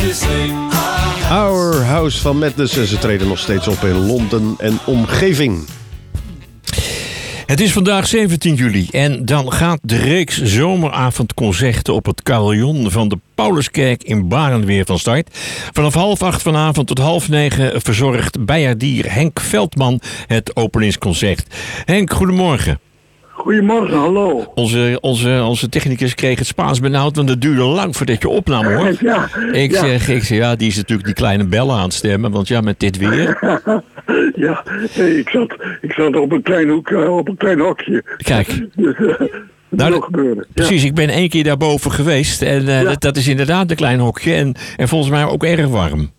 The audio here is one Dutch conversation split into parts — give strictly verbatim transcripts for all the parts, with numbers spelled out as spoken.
Our House van Madness. En ze treden nog steeds op in Londen en omgeving. Het is vandaag zeventien juli en dan gaat de reeks zomeravondconcerten op het carillon van de Pauluskerk in Baren weer van start. Vanaf half acht vanavond tot half negen verzorgt bijaardier Henk Veldman het openingsconcert. Henk, goedemorgen. Goedemorgen, hallo. Onze, onze, onze technicus kreeg het Spaans benauwd, want het duurde lang voordat je opnam, hoor. Ja, ik, ja. Zeg, ik zeg, ja, die is natuurlijk die kleine bellen aan het stemmen, want ja, met dit weer. Ja, nee, ik, zat, ik zat op een klein hoek, op een klein hokje. Kijk. Dus, uh, nou, dat gebeuren. Precies, Ja. ik ben één keer daarboven geweest en uh, Ja. dat, dat is inderdaad een klein hokje en, en volgens mij ook erg warm.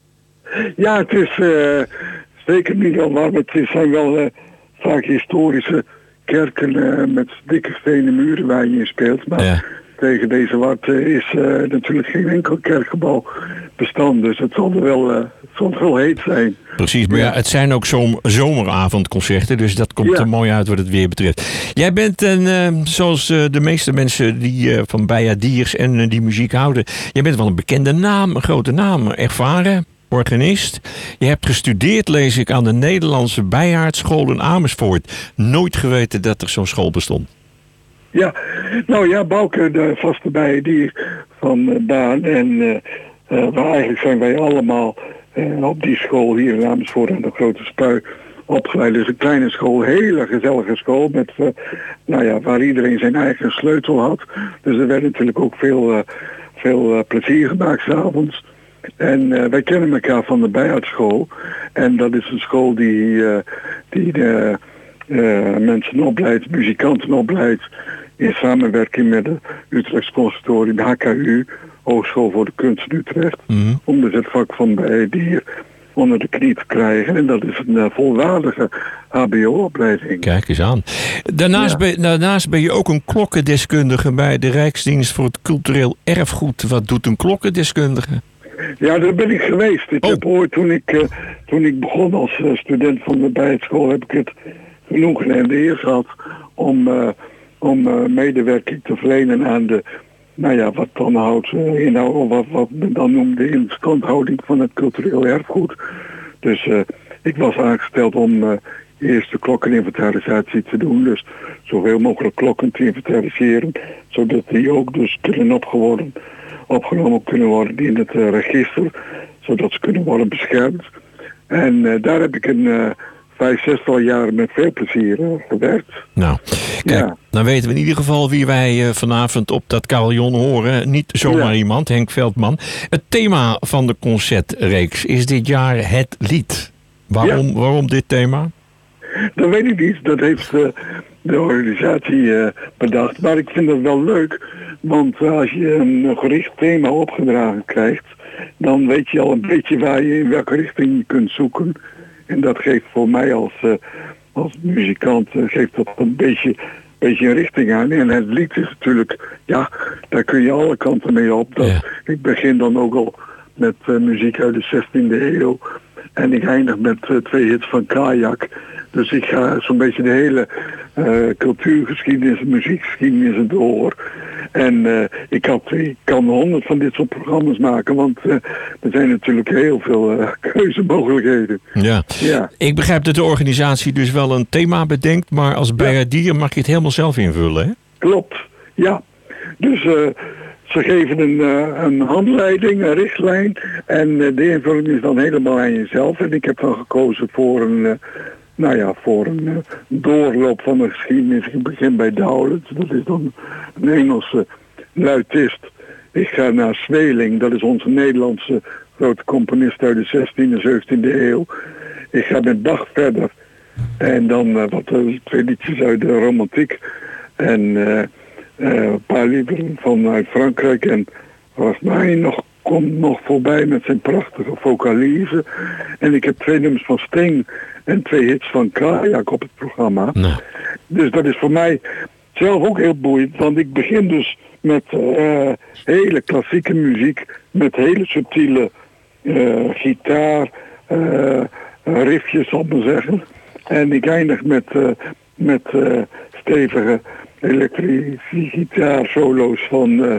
Ja, het is uh, zeker niet al warm. Het is- zijn wel uh, vaak historische kerken uh, met dikke stenen muren waar je in speelt. Maar Ja. tegen deze warmte is uh, natuurlijk geen enkel kerkgebouw bestand. Dus het zal er wel, uh, het zal er wel heet zijn. Precies, maar ja, Ja. het zijn ook zo'n zomeravondconcerten, dus dat komt Ja. er mooi uit wat het weer betreft. Jij bent, een, uh, zoals uh, de meeste mensen die uh, van bijaardiers en uh, die muziek houden, jij bent wel een bekende naam, een grote naam, ervaren organist. Je hebt gestudeerd, lees ik, aan de Nederlandse Bijaardschool in Amersfoort. Nooit geweten dat er zo'n school bestond. Ja, nou ja, Bouke, de vaste bijaardier van uh, Baan. En uh, uh, waar eigenlijk zijn wij allemaal uh, op die school hier in Amersfoort aan de Grote Spui opgeleid. Dus een kleine school, hele gezellige school, met, uh, nou ja, waar iedereen zijn eigen sleutel had. Dus er werd natuurlijk ook veel, uh, veel uh, plezier gemaakt 's avonds. En uh, wij kennen elkaar van de bijaardschool. En dat is een school die, uh, die de uh, mensen opleidt, muzikanten opleidt, in samenwerking met de Utrechts Conservatorium, de H K U, Hogeschool voor de Kunst in Utrecht, Mm. om dus het vak van bijaardier onder de knie te krijgen. En dat is een uh, volwaardige H B O-opleiding. Kijk eens aan. Daarnaast, Ja. ben, daarnaast ben je ook een klokkendeskundige bij de Rijksdienst voor het Cultureel Erfgoed. Wat doet een klokkendeskundige? Ja, daar ben ik geweest. Ik Oh. heb ooit, toen ik, uh, toen ik begon als uh, student van de bijaardschool, heb ik het genoegen en de eer gehad om, uh, om uh, medewerking te verlenen aan de, nou ja, wat dan houdt uh, inhoud, of wat, wat men dan noemde instandhouding van het cultureel erfgoed. Dus uh, ik was aangesteld om uh, eerst de klokkeninventarisatie te doen. Dus zoveel mogelijk klokken te inventariseren, zodat die ook dus kunnen opgeworden, opgenomen kunnen worden in het uh, register, zodat ze kunnen worden beschermd. En uh, daar heb ik een uh, vijf, zestal jaren met veel plezier uh, gewerkt. Nou, kijk, Ja. dan weten we in ieder geval wie wij uh, vanavond op dat carillon horen. Niet zomaar Ja. iemand, Henk Veldman. Het thema van de concertreeks is dit jaar het lied. Waarom, waarom dit thema? Dat weet ik niet, dat heeft uh, de organisatie uh, bedacht. Maar ik vind dat wel leuk, want uh, als je een gericht thema opgedragen krijgt, dan weet je al een beetje waar je in welke richting je kunt zoeken. En dat geeft voor mij als, uh, als muzikant uh, geeft dat een beetje, beetje een richting aan. En het lied is natuurlijk, ja, daar kun je alle kanten mee op. Dat, Ja. Ik begin dan ook al met uh, muziek uit de zestiende eeuw. En ik eindig met uh, twee hits van Kajak. Dus ik ga zo'n beetje de hele uh, cultuurgeschiedenis en muziekgeschiedenis door. En uh, ik, had, ik kan honderd van dit soort programma's maken, want uh, er zijn natuurlijk heel veel uh, keuzemogelijkheden. Ja. Ja. Ik begrijp dat de organisatie dus wel een thema bedenkt, maar als bijaardier mag je het helemaal zelf invullen, hè? Klopt, ja. Dus uh, ze geven een, uh, een handleiding, een richtlijn en uh, de invulling is dan helemaal aan jezelf. En ik heb dan gekozen voor een, uh, nou ja, voor een uh, doorloop van de geschiedenis. Ik begin bij Dowland, dat is dan een Engelse luitist. Ik ga naar Sweelinck, dat is onze Nederlandse grote componist uit de zestiende, zeventiende eeuw. Ik ga met Bach verder. En dan uh, wat uh, twee liedjes uit de romantiek. En uh, uh, een paar liederen vanuit Frankrijk. En Rasmanin nog, komt nog voorbij met zijn prachtige vocalise. En ik heb twee nummers van Sting en twee hits van Kajak op het programma. Nou. Dus dat is voor mij zelf ook heel boeiend. Want ik begin dus met uh, hele klassieke muziek. Met hele subtiele uh, gitaar, uh, riffjes zal ik maar zeggen. En ik eindig met, uh, met uh, stevige elektrische gitaarsolo's van, uh,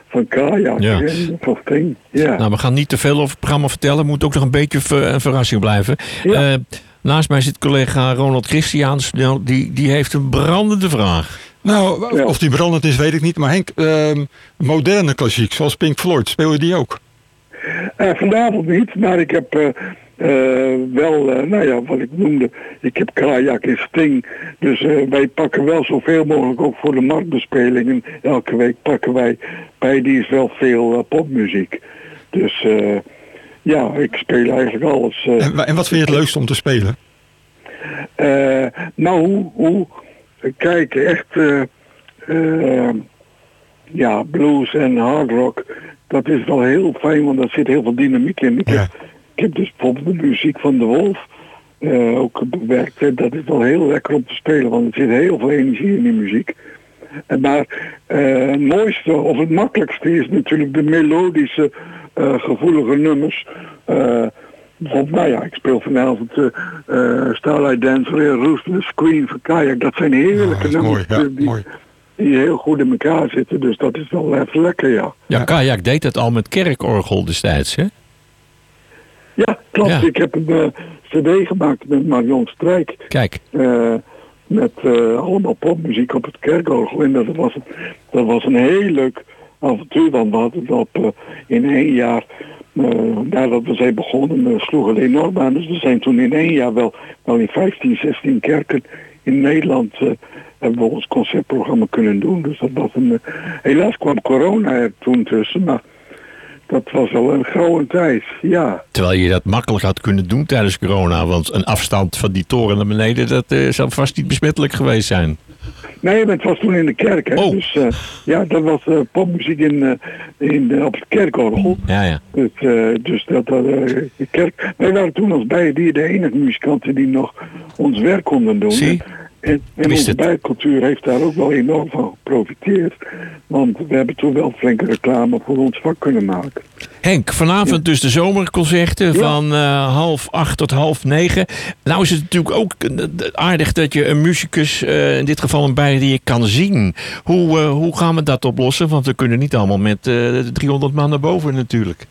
van Kajak Ja. en van Sting. Ja. Nou, we gaan niet te veel over het programma vertellen. Moet ook nog een beetje ver- een verrassing blijven. Ja. Eh, naast mij zit collega Ronald Christiaans. Nou, die, die heeft een brandende vraag. Nou, of- Ja. of die brandend is, weet ik niet. Maar Henk, ehm, moderne klassiek, zoals Pink Floyd, speel je die ook? Eh, vanavond niet, maar ik heb eh, eh, wel, eh, nou ja, wat ik noemde, ik heb Kajak en Sting. Dus eh, wij pakken wel zoveel mogelijk ook voor de marktbespelingen. Elke week pakken wij bij die is wel veel eh, popmuziek. Dus eh, ja, ik speel eigenlijk alles. eh. En, wa- en wat vind je het leukste om te spelen? Eh, nou, hoe, hoe kijk, echt, eh, eh, ja, blues en hard rock, dat is wel heel fijn, want daar zit heel veel dynamiek in. Ik, Ja. heb, ik heb dus bijvoorbeeld de muziek van De Wolf eh, ook bewerkt. En dat is wel heel lekker om te spelen, want er zit heel veel energie in die muziek. En maar eh, het mooiste of het makkelijkste is natuurlijk de melodische, eh, gevoelige nummers. Eh, Bijvoorbeeld, nou ja, ik speel vanavond uh, uh, Starlight Dancer en Ruthless Queen van Kajak. Dat zijn heerlijke Oh, dat is nummers mooi, ja, die, mooi. die heel goed in elkaar zitten. Dus dat is wel even lekker, ja. Ja, Kajak deed het al met kerkorgel destijds, hè? Ja, klopt. Ja. Ik heb een uh, cd gemaakt met Marion Strijk. Kijk, Uh, met uh, allemaal popmuziek op het kerkorgel. En dat was, dat was een heel leuk avontuur. Want we hadden het op uh, in één jaar... Uh, nadat we zijn begonnen, uh, sloeg het enorm aan. Dus we zijn toen in één jaar wel, wel in vijftien, zestien kerken in Nederland uh, hebben we ons concertprogramma kunnen doen. Dus dat was een... Uh, helaas kwam corona er toen tussen, maar dat was wel een gouden tijd, ja. terwijl je dat makkelijk had kunnen doen tijdens corona. Want een afstand van die toren naar beneden, dat uh, zou vast niet besmettelijk geweest zijn. Nee, maar het was toen in de kerk, hè. Oh. Dus uh, ja, dat was uh, popmuziek in, uh, in, uh, op het kerkorgel. Ja, ja. Dus, uh, dus dat, uh, de kerk... Wij waren toen als Bijendier de enige muzikanten die nog ons werk konden doen. Zie, En, en wist onze het. bijencultuur heeft daar ook wel enorm van geprofiteerd. Want we hebben toen wel flinke reclame voor ons vak kunnen maken. Henk, vanavond dus de zomerconcerten Ja. van uh, half acht tot half negen. Nou is het natuurlijk ook uh, aardig dat je een muzikus, uh, in dit geval een bijendier, kan zien. Hoe, uh, hoe gaan we dat oplossen? Want we kunnen niet allemaal met uh, driehonderd man naar boven natuurlijk.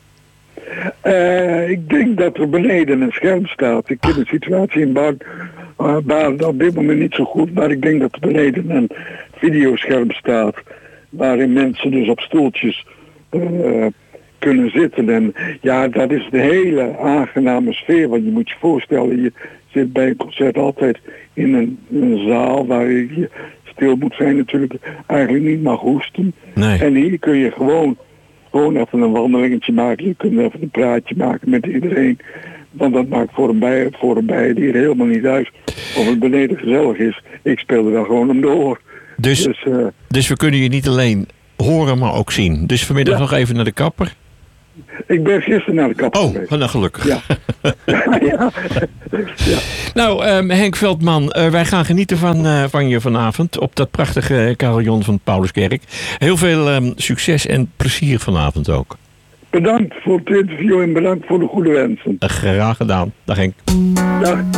Uh, ik denk dat er beneden een scherm staat. Ik ken de situatie in Baarn, uh, Baarn op dit moment niet zo goed, maar ik denk dat er beneden een videoscherm staat waarin mensen dus op stoeltjes uh, kunnen zitten. En ja, dat is een hele aangename sfeer, want je moet je voorstellen, je zit bij een concert altijd in een, een zaal waar je stil moet zijn, natuurlijk eigenlijk niet mag hoesten. Nee. En hier kun je gewoon Gewoon even een wandelingetje maken. Je kunt even een praatje maken met iedereen. Want dat maakt voor een bij, voor een bijendier helemaal niet uit. Of het beneden gezellig is. Ik speel er wel gewoon om door. Dus, Dus uh, dus we kunnen je niet alleen horen, maar ook zien. Dus vanmiddag Ja. nog even naar de kapper. ik ben gisteren naar de kapper Oh, geweest. nou gelukkig. Ja. ja. ja. Nou, um, Henk Veldman, uh, wij gaan genieten van, uh, van je vanavond op dat prachtige carillon van Pauluskerk. Heel veel um, succes en plezier vanavond ook. Bedankt voor het interview en bedankt voor de goede wensen. Uh, graag gedaan. Dag Henk. Dag.